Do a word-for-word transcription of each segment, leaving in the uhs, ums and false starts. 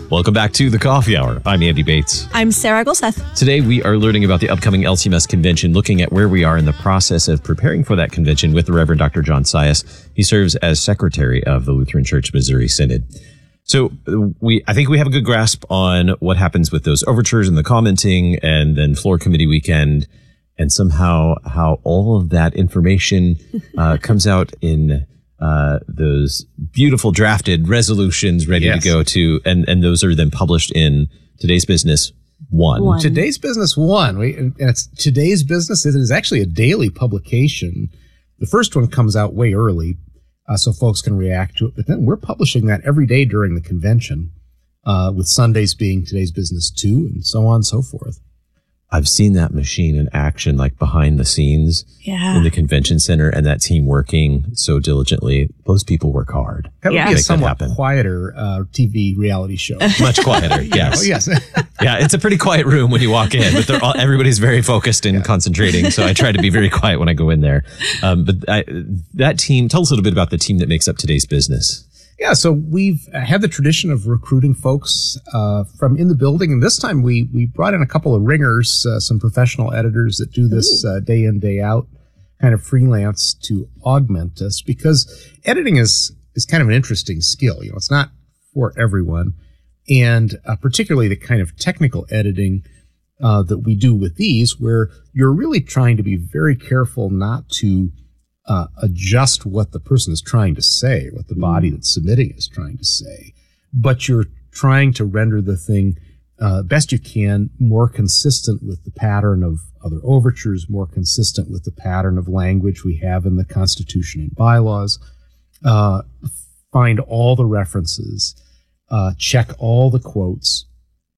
Welcome back to The Coffee Hour. I'm Andy Bates. I'm Sarah Golseth. Today we are learning about the upcoming L C M S convention, looking at where we are in the process of preparing for that convention with the Reverend Doctor John Sias. He serves as secretary of the Lutheran Church Missouri Synod. So we, I think we have a good grasp on what happens with those overtures and the commenting, and then floor committee weekend, and somehow how all of that information uh, comes out in uh, those beautiful drafted resolutions ready yes. to go to, and, and those are then published in Today's Business One. one. Today's Business One. We, and it's Today's Business. It is actually a daily publication. The first one comes out way early, uh, so folks can react to it. But then we're publishing that every day during the convention, uh, with Sundays being Today's Business Two, and so on and so forth. I've seen that machine in action, like behind the scenes yeah. in the convention center, and that team working so diligently. Those people work hard. That would yeah. be a somewhat quieter uh, T V reality show. Much quieter, yes. Oh, yes. Yeah, it's a pretty quiet room when you walk in, but they're all, everybody's very focused and yeah. concentrating, so I try to be very quiet when I go in there. Um, but I, that team, tell us a little bit about the team that makes up Today's Business. Yeah, so we've had the tradition of recruiting folks uh, from in the building, and this time we we brought in a couple of ringers, uh, some professional editors that do this uh, day in, day out, kind of freelance to augment us, because editing is is kind of an interesting skill. You know, it's not for everyone, and uh, particularly the kind of technical editing uh, that we do with these, where you're really trying to be very careful not to Uh, adjust what the person is trying to say, what the body that's submitting is trying to say, but you're trying to render the thing uh, best you can, more consistent with the pattern of other overtures, more consistent with the pattern of language we have in the Constitution and bylaws, uh, find all the references, uh, check all the quotes,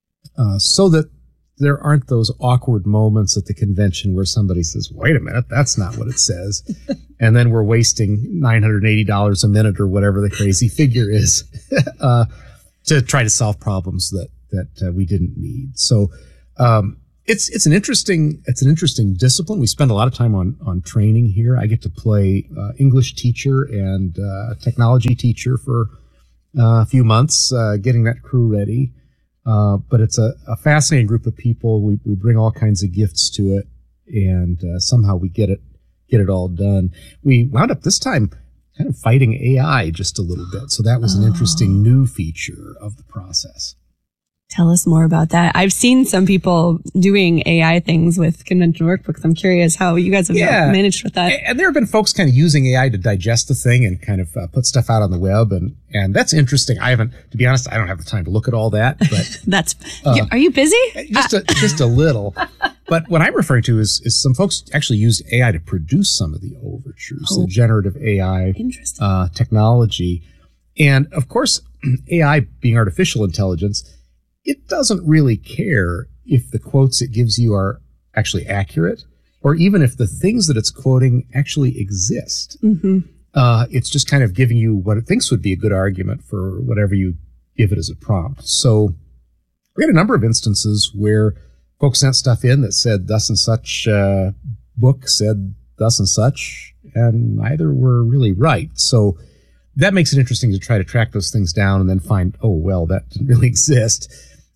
uh, so that there aren't those awkward moments at the convention where somebody says, wait a minute, that's not what it says. And then we're wasting nine hundred eighty dollars a minute or whatever the crazy figure is uh, to try to solve problems that that uh, we didn't need. So um, it's it's an interesting it's an interesting discipline. We spend a lot of time on on training here. I get to play uh, English teacher and uh, technology teacher for uh, a few months, uh, getting that crew ready. Uh, but it's a, a fascinating group of people. We, we bring all kinds of gifts to it, and uh, somehow we get it get it all done. We wound up this time kind of fighting A I just a little bit, so that was an oh. interesting new feature of the process. Tell us more about that. I've seen some people doing A I things with convention workbooks. I'm curious how you guys have yeah. managed with that. And there have been folks kind of using A I to digest the thing and kind of uh, put stuff out on the web, and and that's interesting. I haven't, to be honest, I don't have the time to look at all that. But that's. uh, are you busy? Just a, just a little. But what I'm referring to is is some folks actually used A I to produce some of the overtures, oh. the generative A I uh, technology, and of course, A I being artificial intelligence, it doesn't really care if the quotes it gives you are actually accurate, or even if the things that it's quoting actually exist. Mm-hmm. Uh, it's just kind of giving you what it thinks would be a good argument for whatever you give it as a prompt. So we had a number of instances where folks sent stuff in that said thus and such uh, book said thus and such, and neither were really right. So that makes it interesting to try to track those things down and then find, oh, well, that didn't really exist.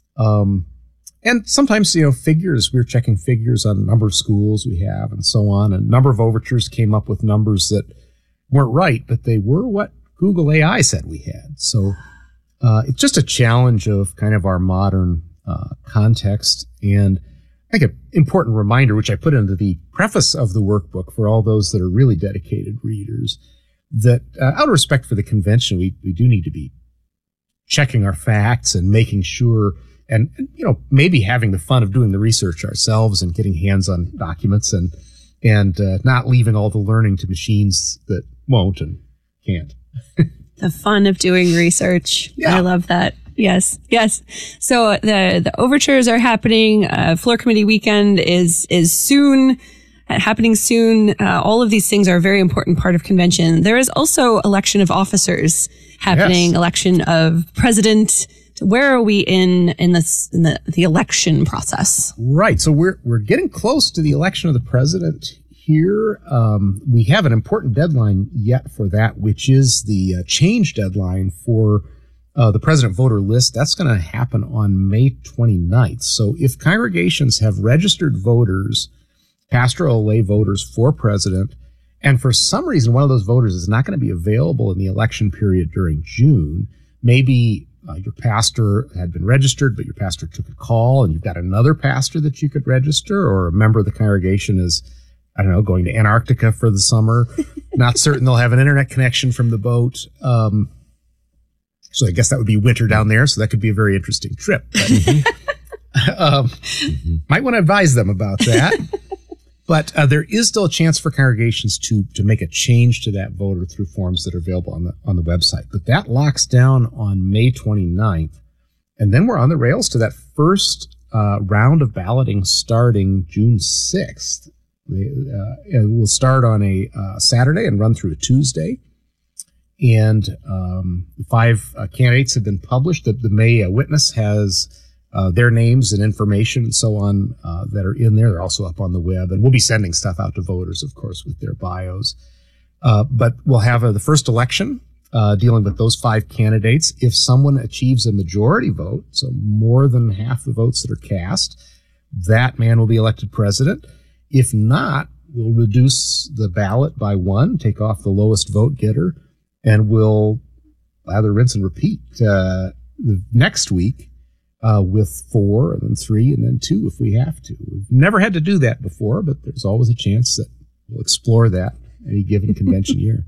Um, and sometimes, you know, figures, we were checking figures on a number of schools we have and so on. And a number of overtures came up with numbers that weren't right, but they were what Google A I said we had. So uh, it's just a challenge of kind of our modern uh, context. And I think an important reminder, which I put into the preface of the workbook for all those that are really dedicated readers, that uh, out of respect for the convention, we, we do need to be checking our facts and making sure, and, you know, maybe having the fun of doing the research ourselves and getting hands on documents, and and uh, not leaving all the learning to machines that won't and can't. The fun of doing research. Yeah. I love that. Yes, yes. So the the overtures are happening. Uh, floor committee weekend is is soon. Happening soon. Uh, all of these things are a very important part of convention. There is also election of officers happening, yes. election of president. Where are we in in this in the, the election process? Right. So we're we're getting close to the election of the president here. Um, we have an important deadline yet for that, which is the uh, change deadline for uh, the president voter list, that's going to happen on May twenty-ninth. So if congregations have registered voters, pastoral lay voters for president, and for some reason one of those voters is not going to be available in the election period during June, maybe uh, your pastor had been registered, but your pastor took a call and you've got another pastor that you could register, or a member of the congregation is, I don't know, going to Antarctica for the summer. Not certain they'll have an internet connection from the boat. Um, so I guess that would be winter down there. So that could be a very interesting trip. But, um, mm-hmm. Might want to advise them about that. But uh, there is still a chance for congregations to to make a change to that voter through forms that are available on the on the website. But that locks down on May twenty-ninth. And then we're on the rails to that first uh, round of balloting starting June sixth. Uh, it will start on a uh, Saturday and run through a Tuesday. And um, five uh, candidates have been published. The, the May uh, Witness has uh, their names and information and so on uh, that are in there. They're also up on the web. And we'll be sending stuff out to voters, of course, with their bios. Uh, but we'll have uh, the first election uh, dealing with those five candidates. If someone achieves a majority vote, so more than half the votes that are cast, that man will be elected president. If not, we'll reduce the ballot by one, take off the lowest vote getter, and we'll lather, rinse, and repeat uh, the next week uh, with four, and then three, and then two if we have to. We've never had to do that before, but there's always a chance that we'll explore that any given convention year.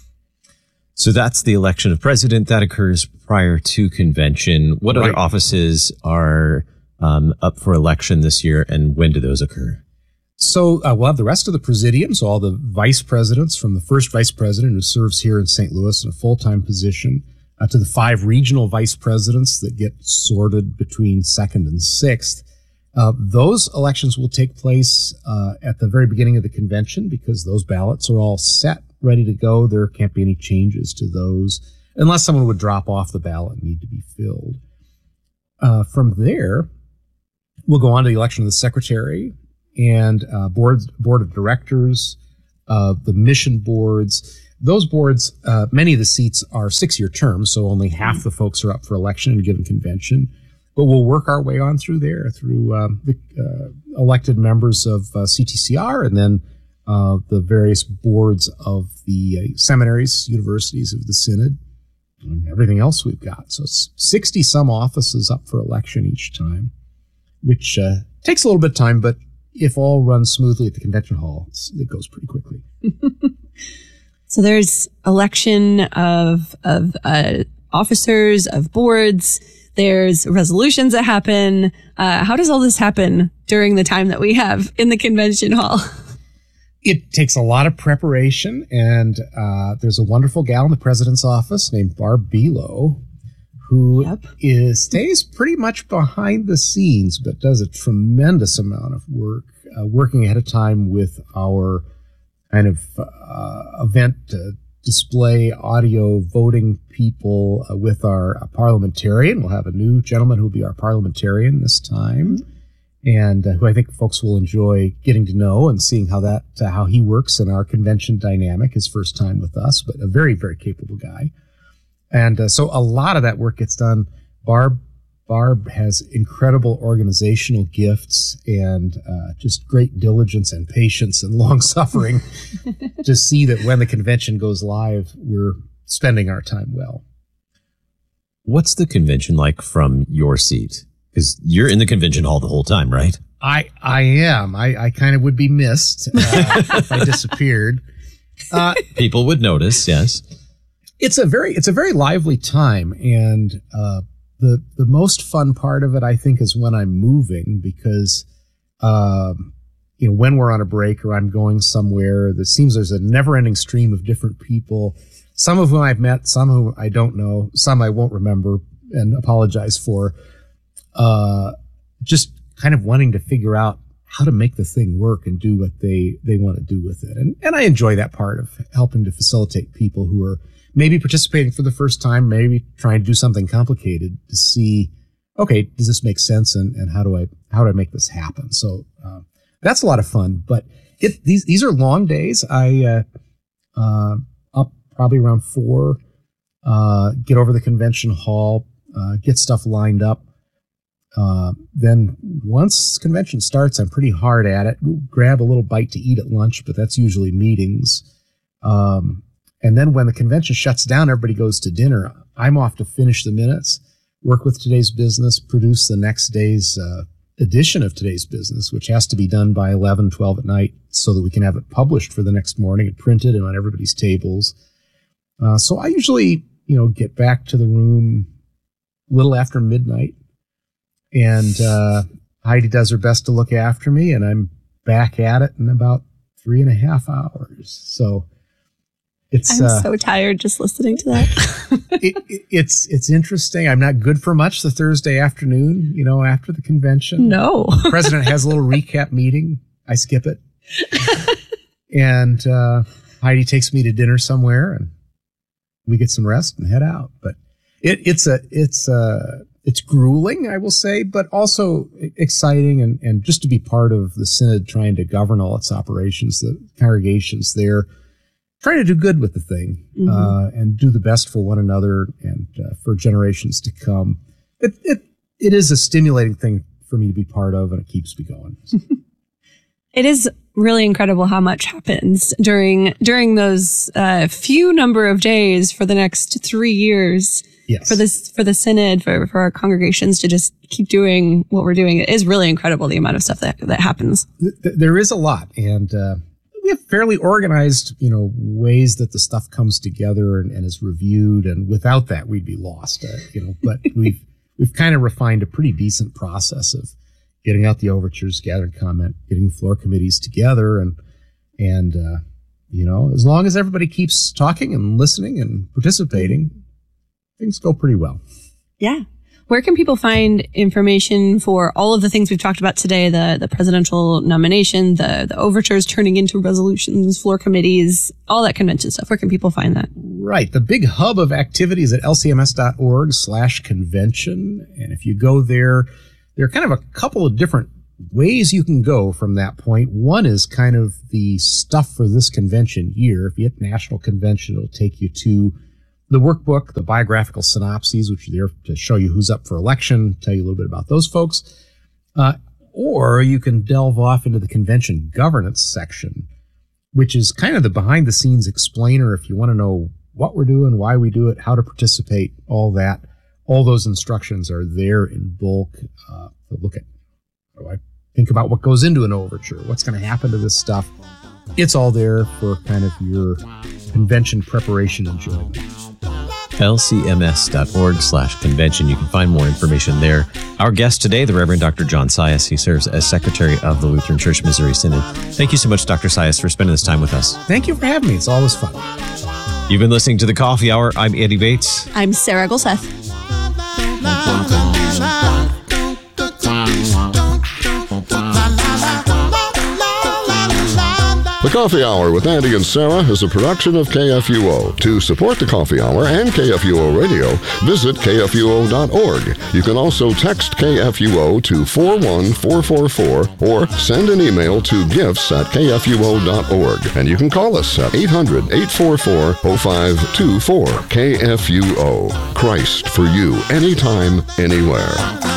So that's the election of president. That occurs prior to convention. What right. other offices are um, up for election this year, and when do those occur? So uh, we'll have the rest of the presidium, so all the vice presidents, from the first vice president who serves here in Saint Louis in a full-time position, uh, to the five regional vice presidents that get sorted between second and sixth. Uh, those elections will take place uh, at the very beginning of the convention because those ballots are all set, ready to go. There can't be any changes to those unless someone would drop off the ballot and need to be filled. Uh, from there, we'll go on to the election of the secretary and uh, board, board of directors, uh, the mission boards. Those boards, uh, many of the seats are six-year terms, so only half the folks are up for election in a given convention. But we'll work our way on through there, through um, the uh, elected members of uh, C T C R and then uh, the various boards of the uh, seminaries, universities of the Synod, and everything else we've got. So it's sixty-some offices up for election each time, which uh, takes a little bit of time, but if all runs smoothly at the convention hall, it's, it goes pretty quickly. So there's election of of uh, officers, of boards. There's resolutions that happen. Uh, how does all this happen during the time that we have in the convention hall? It takes a lot of preparation, and uh, there's a wonderful gal in the president's office named Barb Belo, who yep. is stays pretty much behind the scenes, but does a tremendous amount of work, uh, working ahead of time with our kind of uh, event uh, display audio voting people uh, with our uh, parliamentarian. We'll have a new gentleman who will be our parliamentarian this time, mm-hmm. and uh, who I think folks will enjoy getting to know and seeing how that uh, how he works in our convention dynamic. His first time with us, but a very, very capable guy. And uh, so a lot of that work gets done. Barb Barb has incredible organizational gifts and uh, just great diligence and patience and long suffering to see that when the convention goes live, we're spending our time well. What's the convention like from your seat? Because you're in the convention hall the whole time, right? I I am. I, I kind of would be missed uh, if I disappeared. Uh, People would notice, yes. It's a very it's a very lively time, and uh, the the most fun part of it, I think, is when I'm moving, because um, you know, when we're on a break or I'm going somewhere, it seems there's a never-ending stream of different people. Some of whom I've met, some who I don't know, some I won't remember and apologize for. Uh, just kind of wanting to figure out how to make the thing work and do what they they want to do with it, and and I enjoy that part of helping to facilitate people who are maybe participating for the first time, maybe trying to do something complicated to see, okay, does this make sense, and, and how do I how do I make this happen? So uh, that's a lot of fun. But it, these these are long days. I uh, uh, up probably around four uh, get over the convention hall, uh, get stuff lined up. Uh, then once convention starts, I'm pretty hard at it. Grab a little bite to eat at lunch, but that's usually meetings. Um, and then when the convention shuts down, everybody goes to dinner. I'm off to finish the minutes, work with today's business, produce the next day's uh, edition of today's business, which has to be done by eleven, twelve at night so that we can have it published for the next morning and printed and on everybody's tables. Uh, so I usually, you know, get back to the room a little after midnight. And uh, Heidi does her best to look after me, and I'm back at it in about three and a half hours. So it's I'm uh, so tired just listening to that. it, it, it's it's interesting. I'm not good for much the Thursday afternoon, you know, after the convention. No. The president has a little recap meeting. I skip it. And uh, Heidi takes me to dinner somewhere, and we get some rest and head out. But it, it's a it's a It's grueling, I will say, but also exciting, and, and just to be part of the synod trying to govern all its operations, the congregations there, trying to do good with the thing, mm-hmm. uh, and do the best for one another and uh, for generations to come. It, it it is a stimulating thing for me to be part of, and it keeps me going. It is really incredible how much happens during during those uh, few number of days for the next three years. Yes. For this, for the synod, for, for our congregations to just keep doing what we're doing. It is really incredible the amount of stuff that, that happens. There is a lot, and uh, we have fairly organized, you know, ways that the stuff comes together and, and is reviewed. And without that, we'd be lost, uh, you know. But we've we've kind of refined a pretty decent process of getting out the overtures, gathering comment, getting floor committees together, and and uh, you know, as long as everybody keeps talking and listening and participating, things go pretty well. Yeah. Where can people find information for all of the things we've talked about today, the the presidential nomination, the, the overtures turning into resolutions, floor committees, all that convention stuff? Where can people find that? Right. The big hub of activities at lcms.org slash convention. And if you go there, there are kind of a couple of different ways you can go from that point. One is kind of the stuff for this convention year. If you hit National Convention, it'll take you to the workbook, the biographical synopses, which are there to show you who's up for election, tell you a little bit about those folks. Uh, or you can delve off into the convention governance section, which is kind of the behind-the-scenes explainer if you want to know what we're doing, why we do it, how to participate, all that. All those instructions are there in bulk uh, to look at. How do I think about what goes into an overture? What's going to happen to this stuff? It's all there for kind of your convention preparation enjoyment. lcms.org slash convention. You can find more information there. Our guest today, the Reverend Doctor John Sias. He serves as Secretary of the Lutheran Church Missouri Synod. Thank you so much, Doctor Sias, for spending this time with us. Thank you for having me. It's always fun. You've been listening to The Coffee Hour. I'm Andy Bates. I'm Sarah Golseth. The Coffee Hour with Andy and Sarah is a production of K F U O. To support the Coffee Hour and K F U O Radio, visit K F U O dot org. You can also text K F U O to four one four four four or send an email to gifts at K F U O dot org. And you can call us at eight hundred, eight four four, oh five two four. K F U O. Christ for you, anytime, anywhere.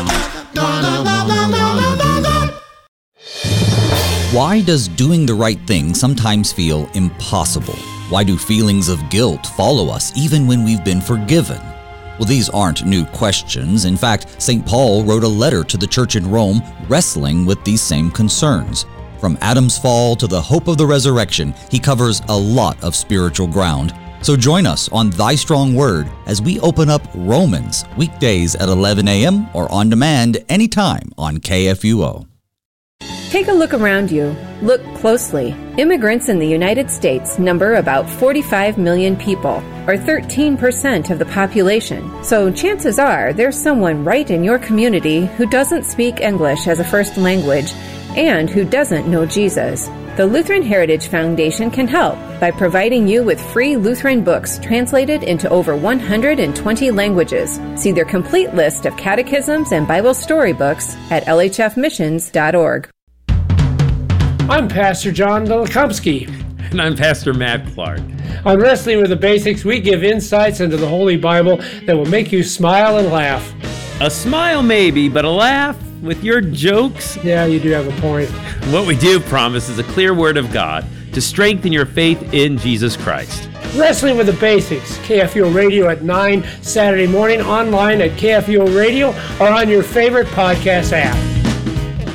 Why does doing the right thing sometimes feel impossible? Why do feelings of guilt follow us even when we've been forgiven? Well, these aren't new questions. In fact, Saint Paul wrote a letter to the church in Rome wrestling with these same concerns. From Adam's fall to the hope of the resurrection, he covers a lot of spiritual ground. So join us on Thy Strong Word as we open up Romans weekdays at eleven a.m. or on demand anytime on K F U O. Take a look around you. Look closely. Immigrants in the United States number about forty-five million people, or thirteen percent of the population. So chances are there's someone right in your community who doesn't speak English as a first language and who doesn't know Jesus. The Lutheran Heritage Foundation can help by providing you with free Lutheran books translated into over one hundred twenty languages. See their complete list of catechisms and Bible storybooks at L H F missions dot org. I'm Pastor John Dolikomski, And I'm Pastor Matt Clark. On Wrestling with the Basics, we give insights into the Holy Bible that will make you smile and laugh. A smile maybe, but a laugh with your jokes? Yeah, you do have a point. What we do promise is a clear word of God to strengthen your faith in Jesus Christ. Wrestling with the Basics, K F U O Radio at nine Saturday morning, online at K F U O Radio or on your favorite podcast app.